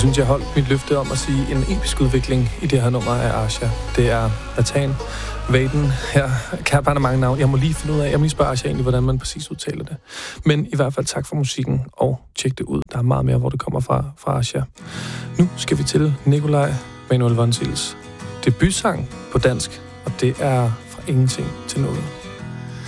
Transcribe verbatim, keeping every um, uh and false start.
synes, jeg holdt mit løfte om at sige en episk udvikling i det her nummer af Asha. Det er Nathan Vaden. Her kan jeg mange navn. Jeg må lige finde ud af, jeg må lige spørge Asha egentlig, hvordan man præcis udtaler det. Men i hvert fald tak for musikken, og tjek det ud. Der er meget mere, hvor det kommer fra, fra Asha. Nu skal vi til Nikolaj Manuel Vonsils debutsang på dansk, og det er Fra Ingenting til Noget.